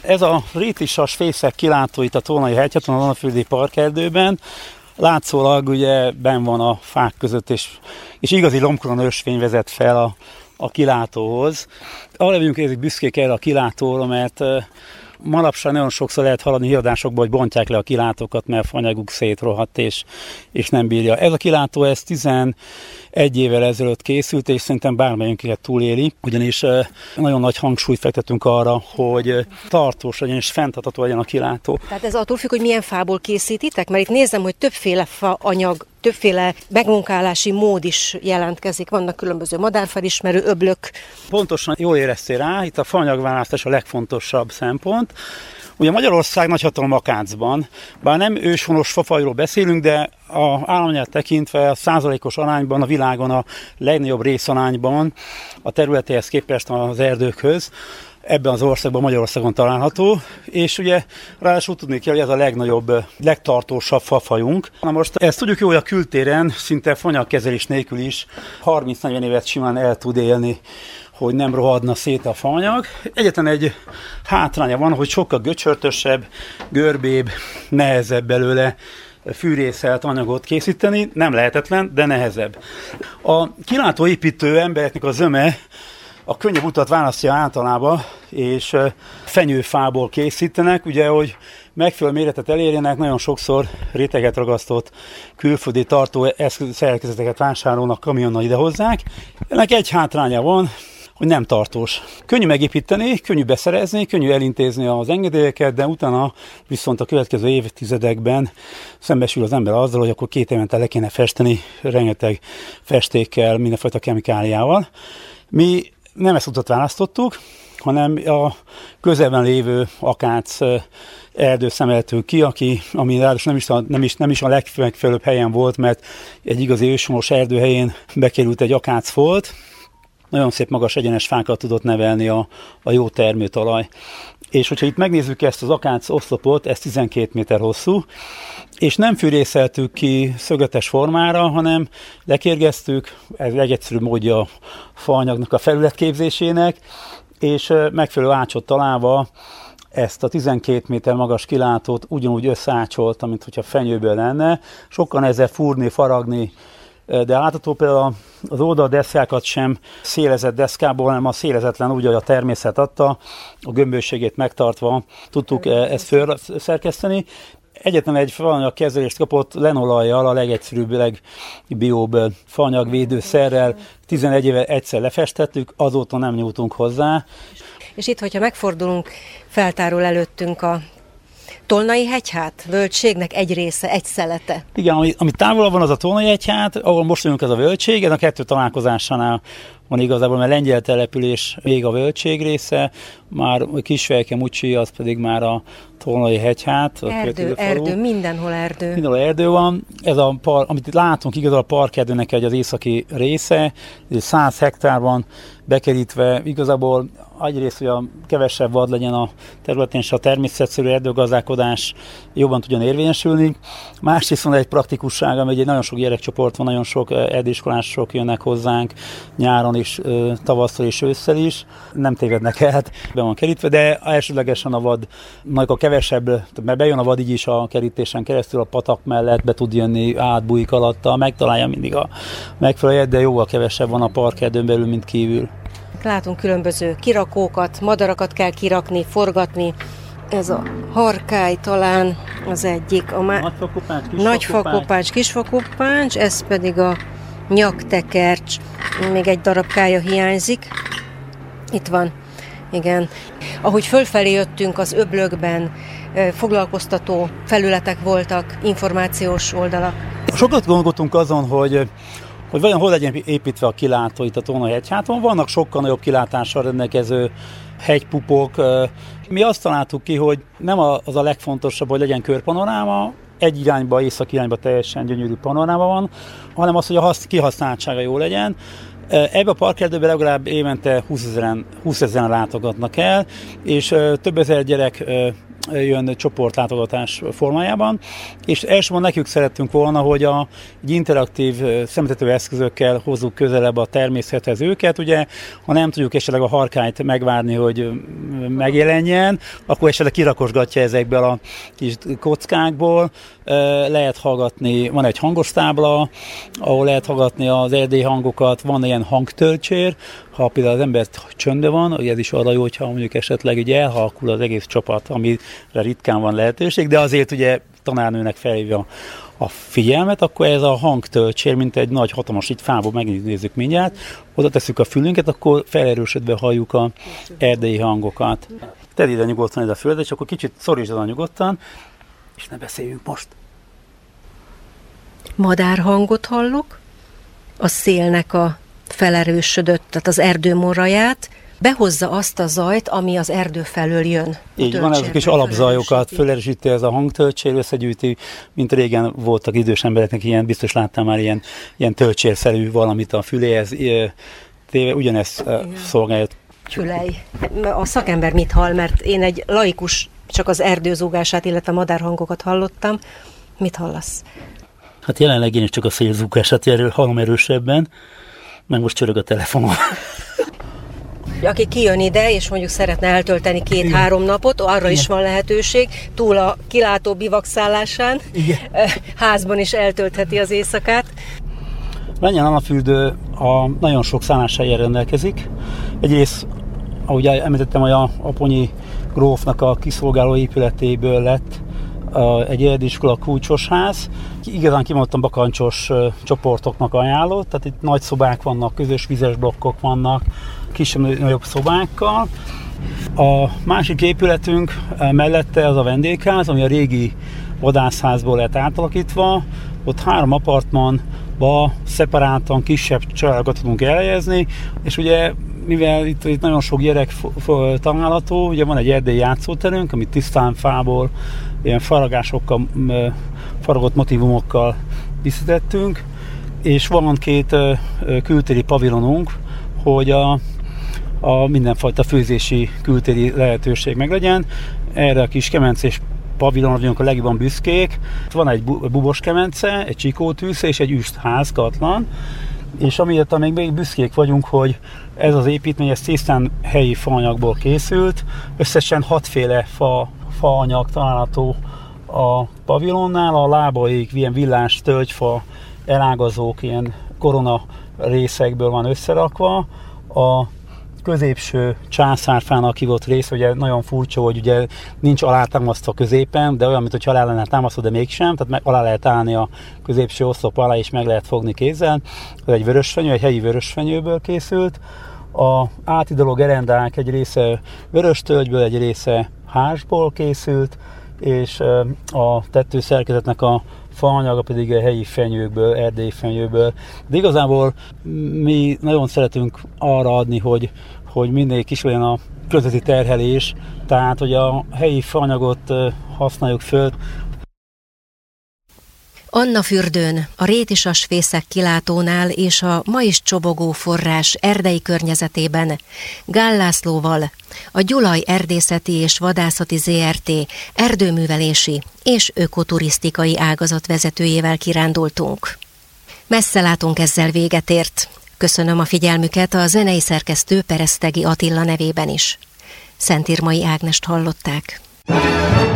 Ez a rétisas fészek kilátó itt a Tolnai hegyhaton, a Danaföldi Parkerdőben, látszólag ugye benn van a fák között, és igazi lombkoron ösvény vezet fel a kilátóhoz. Arra vagyunk érzik büszkék erre a kilátóra, mert manapság nagyon sokszor lehet hallani híradásokban, hogy bontják le a kilátókat, mert a fanyaguk szétrohadt és nem bírja. Ez a kilátó, ez 11 évvel ezelőtt készült, és szerintem bármelyünket túléli, ugyanis nagyon nagy hangsúlyt fektetünk arra, hogy tartós legyen és fenntartható legyen a kilátó. Tehát ez attól függ, hogy milyen fából készítitek? Mert itt nézem, hogy többféle faanyag, többféle megmunkálási mód is jelentkezik. Vannak különböző madárfelismerő öblök. Pontosan jól éreztél rá, itt a faanyagválasztás a legfontosabb szempont. Ugye Magyarország nagyhatalom akácban, bár nem őshonos fafajról beszélünk, de a állományát tekintve a százalékos arányban a világon a legnagyobb részarányban a területéhez képest az erdőkhöz ebben az országban, Magyarországon található, és ugye ráadásul tudni kell, hogy ez a legnagyobb, legtartósabb fafajunk. Na most ezt tudjuk jó, hogy a kültéren szinte fanyagkezelés nélkül is 30-40 évet simán el tud élni, hogy nem rohadna szét a faanyag. Egyetlen egy hátránya van, hogy sokkal göcsörtösebb, görbébb, nehezebb belőle fűrészelt anyagot készíteni. Nem lehetetlen, de nehezebb. A kilátóépítő embereknek a zöme a könnyebb utat választja általában, és fenyőfából készítenek, ugye, hogy megfelelő méretet elérjenek, nagyon sokszor réteget ragasztott külföldi tartó szerkezeteket vásárolnak, kamionnal idehozzák. Ennek egy hátránya van, hogy nem tartós. Könnyű megépíteni, könnyű beszerezni, könnyű elintézni az engedélyeket, de utána viszont a következő évtizedekben szembesül az ember azzal, hogy akkor 2 évente le kéne festeni rengeteg festékkel, mindenfajta kemikáliával. Mi nem ezt utat választottuk, hanem a közelben lévő akác erdő szemeltünk ki, ami ráadásul nem is a legmegfelelőbb helyen volt, mert egy igazi őshonos erdő helyén bekerült egy akácfolt, nagyon szép magas egyenes fákat tudott nevelni a jó termőtalaj. És hogyha itt megnézzük ezt az akác oszlopot, ez 12 méter hosszú, és nem fűrészeltük ki szögletes formára, hanem lekérgeztük, ez legegyszerűbb módja a faanyagnak a felületképzésének, és megfelelő ácsot találva ezt a 12 méter magas kilátót ugyanúgy összeácsolta, mint hogyha fenyőből lenne. Sokkal nehezebb fúrni, faragni, de látható például az oldaldeszkákat sem szélezett deszkából, hanem a szélezetlen úgy, hogy a természet adta, a gömbösségét megtartva tudtuk ezt felszerkeszteni. Egyetlen egy faanyag kezelést kapott lenolajjal, a legegyszerűbb, legbióbb faanyagvédőszerrel, 11 éve egyszer lefestettük, azóta nem nyújtunk hozzá. És itt, hogyha megfordulunk, feltárul előttünk a Tolnai hegyhát, völgységnek egy része, egy szelete. Igen, ami távolabb van, az a Tolnai hegyhát, ahol most vagyunk, ez a völgység, ez a 2 találkozásánál van igazából, mert lengyel település még a völgység része, már Kisfejke, Mucsi, az pedig már a Tolnai hegyhát. Erdő, mindenhol erdő. Mindenhol erdő van. Ez amit itt látunk, igazából a parkerdőnek az északi része, 100 hektár van bekerítve, igazából egyrészt, hogy a kevesebb vad legyen a területén, és a természetszerű erdőgazdálkodás jobban tudjon érvényesülni. Másrészt van egy praktikusság, ami egy nagyon sok gyerekcsoport van, nagyon sok erdőiskolások jönnek hozzánk nyáron is, tavasszal és ősszel is. Nem tévednek el, be van kerítve, de elsődlegesen a vadnak a kevesebb, mert bejön a vad így is a kerítésen keresztül, a patak mellett be tud jönni, átbújik alatta, megtalálja mindig a megfelelőt, de jóval kevesebb van a parkerdőn belül, mint kívül. Látunk különböző kirakókat, madarakat kell kirakni, forgatni. Ez a harkály talán az egyik. Nagyfakopáncs, kisfakopáncs, ez pedig a nyaktekercs. Még egy darabkája hiányzik. Itt van, igen. Ahogy fölfelé jöttünk az öblökben, foglalkoztató felületek voltak, információs oldalak. Sokat gondoltunk azon, hogy vajon hol legyen építve a kilátó itt a Tolnai hegyháton. Vannak sokkal nagyobb kilátással rendelkező hegypupok. Mi azt találtuk ki, hogy nem az a legfontosabb, hogy legyen körpanoráma, egy irányba, észak irányba teljesen gyönyörű panoráma van, hanem az, hogy a kihasználtsága jó legyen. Ebbe a parkerdőbe legalább évente 20 ezeren látogatnak el, és több ezer gyerek jön csoportlátogatás formájában, és elsősorban nekünk szerettünk volna, hogy egy interaktív szemléltető eszközökkel hozzuk közelebb a természethez őket. Ugye, ha nem tudjuk esetleg a harkályt megvárni, hogy megjelenjen, akkor esetleg kirakosgatja ezekből a kis kockákból. Lehet hallgatni, van egy hangostábla, ahol lehet hallgatni az erdélyi hangokat, van ilyen hangtölcsér, ha például az ember csöndben van, ez is arra jó, hogyha mondjuk esetleg ugye elhalkul az egész csapat, amire ritkán van lehetőség, de azért ugye tanárnőnek felhívja a figyelmet, akkor ez a hangtölcsér, mint egy nagy hatalmas itt fából, megnézzük mindjárt, oda tesszük a fülünket, akkor felerősödve halljuk a erdélyi hangokat. Tedd ide nyugodtan ide a földet, és akkor kicsit szorítsd oda nyugodtan, és ne beszéljünk most. Madárhangot hallok, a szélnek a felerősödött, tehát az erdő morraját, behozza azt a zajt, ami az erdő felől jön. Így van, ezek is alapzajokat felerősíti ez a hangtölcsér, összegyűjti, mint régen voltak idős embereknek, ilyen, biztos láttam már ilyen tölcsérszerű valamit a füléhez téve, ugyanezt szolgálja. Fülej. A szakember mit hall, mert én egy laikus csak az erdőzúgását, illetve madárhangokat hallottam. Mit hallasz? Hát jelenleg én is csak a szélzúgását hallom erősebben, meg most csörög a telefonom. Aki kijön ide, és mondjuk szeretne eltölteni 2-3 napot, arra Igen. is van lehetőség, túl a kilátó bivakszállásán, házban is eltöltheti az éjszakát. Ványan Almafürdő nagyon sok szálláshelyen rendelkezik. Egyrészt, ahogy említettem, hogy a Aponyi grófnak a kiszolgáló épületéből lett egy erdélyiskola kulcsos ház. Igazán kimondottan bakancsos csoportoknak ajánlott, tehát itt nagy szobák vannak, közös vizes blokkok vannak, kisebb-nagyobb szobákkal. A másik épületünk mellette az a vendégház, ami a régi vadászházból lett átalakítva. Ott 3 apartmanba szeparáltan kisebb családokat tudunk elhelyezni, és ugye mivel itt nagyon sok gyerek található, ugye van egy erdélyi játszóterünk, amit tisztán fából, ilyen faragásokkal, faragott motívumokkal díszítettünk, és van 2 kültéri pavilonunk, hogy a mindenfajta főzési kültéri lehetőség meglegyen. Erre a kis kemencés pavilonra vagyunk a legjobban büszkék. Van egy bubos kemence, egy csikótűz és egy üstház, katlan, és amiatt még büszkék vagyunk, hogy ez az építmény ez tisztán helyi faanyagból készült. Összesen 6 féle faanyag található a pavilonnál, a lábaik ilyen villás tölgyfa elágazók ilyen korona részekből van összerakva. A középső császárfának hívott rész, ugye nagyon furcsa, hogy ugye nincs alátámasztva középen, de olyan, mintha alá lenne támasztva, de mégsem, tehát alá lehet állni a középső oszlop alá, és meg lehet fogni kézzel. Ez egy vörösfenyő, egy helyi vörösfenyőből készült. A átidaló gerendák egy része vöröstölgyből, egy része hársból készült, és a tetőszerkezetnek a faanyaga pedig a helyi fenyőkből, erdélyi fenyőből. De igazából mi nagyon szeretünk arra adni, hogy mindig is legyen a közötti terhelés, tehát hogy a helyi faanyagot használjuk föl. Annafürdőn, a Rétisasfészek kilátónál és a ma is csobogó forrás erdei környezetében Gál Lászlóval, a Gyulaj Erdészeti és Vadászati Zrt. Erdőművelési és ökoturisztikai ágazat vezetőjével kirándultunk. Messze látunk ezzel véget ért. Köszönöm a figyelmüket a zenei szerkesztő Peresztegi Attila nevében is. Szentírmai Ágnest hallották.